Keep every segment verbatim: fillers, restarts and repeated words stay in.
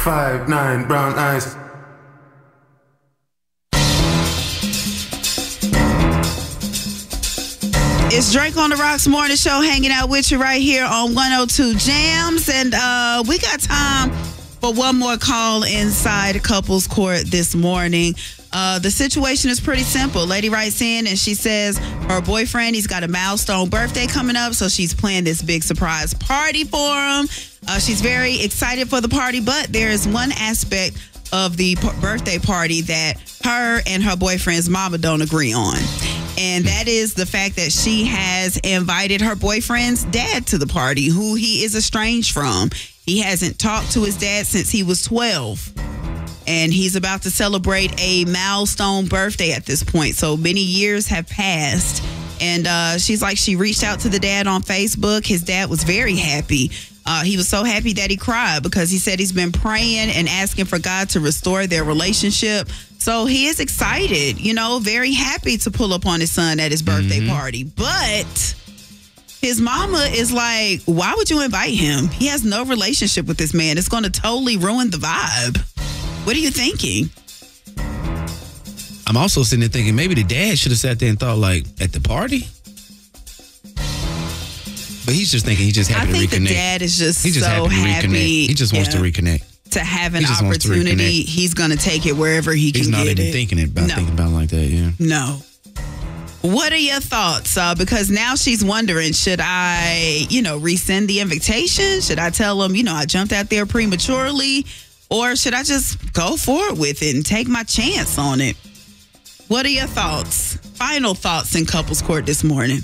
Five, nine, brown eyes. It's Drake on the Rocks Morning Show, hanging out with you right here on one oh two Jams. And uh, we got time for one more call inside Couples Court this morning. Uh, the situation is pretty simple. Lady writes in and she says her boyfriend, he's got a milestone birthday coming up, so she's planning this big surprise party for him. Uh, she's very excited for the party, but there is one aspect of the p- birthday party that her and her boyfriend's mama don't agree on. And that is the fact that she has invited her boyfriend's dad to the party, who he is estranged from. He hasn't talked to his dad since he was twelve. And he's about to celebrate a milestone birthday at this point. So many years have passed. And uh, she's like, she reached out to the dad on Facebook. His dad was very happy. Uh, he was so happy that he cried because he said he's been praying and asking for God to restore their relationship. So he is excited, you know, very happy to pull up on his son at his birthday mm-hmm. party. But his mama is like, why would you invite him? He has no relationship with this man. It's going to totally ruin the vibe. What are you thinking? I'm also sitting there thinking maybe the dad should have sat there and thought, like, at the party? But he's just thinking he's just happy I to reconnect. I think the dad is just, he's just so happy. To happy reconnect. He just wants yeah, to reconnect. To have an opportunity. He's going to take it wherever he he's can get it. He's not even thinking it about no. thinking about it like that, yeah. No. What are your thoughts? Uh, because now she's wondering, should I, you know, rescind the invitation? Should I tell him, you know, I jumped out there prematurely? Or should I just go forward with it and take my chance on it? What are your thoughts? Final thoughts in Couples Court this morning.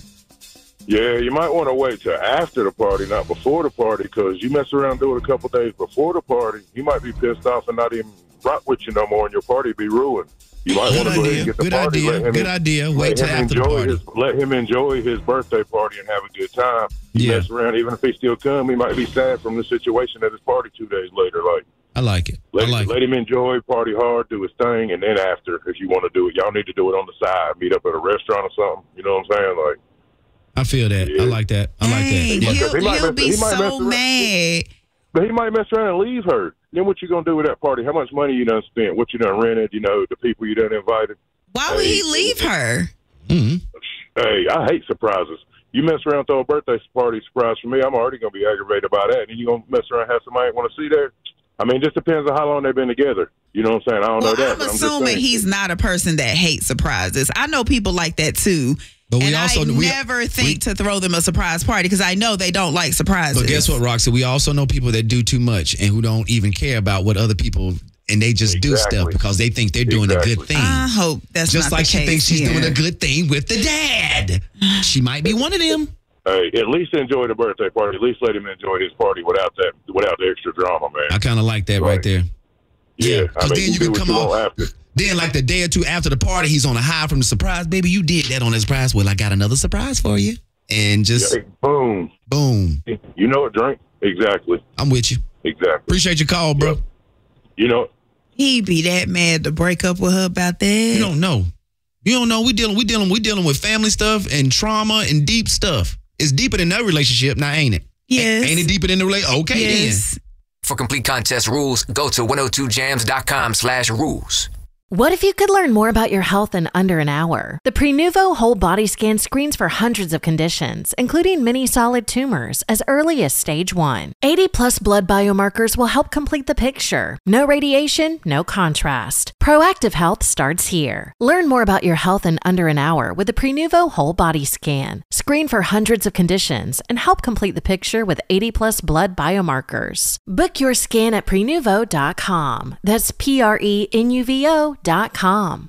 Yeah, you might want to wait till after the party, not before the party, because you mess around do it a couple days before the party, he might be pissed off and not even rock with you no more, and your party be ruined. You might Good want to go idea. ahead and get the Good party. idea. Let him Good in, idea. Wait till after the party. His, let him enjoy his birthday party and have a good time. You yeah. mess around, even if he still come, he might be sad from the situation at his party two days later. Like, I like it. Let, I like let it. him enjoy, party hard, do his thing, and then after, if you want to do it, y'all need to do it on the side. Meet up at a restaurant or something. You know what I'm saying? Like, I feel that. Yeah. I like that. I like Dang, that. Yeah. He'll, He might he'll mess- be he might mess so around. mad. But he might mess around and leave her. Then what you going to do with that party? How much money you done spent? What you done rented? You know, the people you done invited. Why would Hey, he leave her? Mm-hmm. Hey, I hate surprises. You mess around, throw a birthday party surprise for me, I'm already going to be aggravated about that. And you going to mess around and have somebody want to see there? I mean, it just depends on how long they've been together. You know what I'm saying? I don't Well, know that. I'm but I'm just assuming saying. he's not a person that hates surprises. I know people like that too. But we and also I we, never think we, to throw them a surprise party because I know they don't like surprises. But guess what, Roxy? We also know people that do too much and who don't even care about what other people, and they just Exactly. do stuff because they think they're doing Exactly. a good thing. I hope that's just not like the she case thinks she's here. doing a good thing with the dad. She might be one of them. Hey, at least enjoy the birthday party. At least let him enjoy his party without that, without the extra drama, man. I kind of like that right, Right. there. Yeah, I because mean, then you you do can what come you want off. after. Then, like the day or two after the party, he's on a high from the surprise. Baby, you did that on the surprise. Well, I got another surprise for you. And just Hey, boom. boom. You know it, Drink? Exactly. I'm with you. Exactly. Appreciate your call, bro. Yep. You know it. He'd be that mad to break up with her about that. You don't know. You don't know. We dealing. We dealing. We dealing with family stuff and trauma and deep stuff. It's deeper than that relationship, now ain't it? Yes. A- ain't it deeper than the relationship? Okay, yes. then. For complete contest rules, go to one oh two jams dot com slash rules. What if you could learn more about your health in under an hour? The Prenuvo Whole Body Scan screens for hundreds of conditions, including many solid tumors, as early as stage one. eighty plus blood biomarkers will help complete the picture. No radiation, no contrast. Proactive health starts here. Learn more about your health in under an hour with the Prenuvo Whole Body Scan. Screen for hundreds of conditions and help complete the picture with eighty plus blood biomarkers. Book your scan at prenuvo dot com. That's P R E N U V O dot com.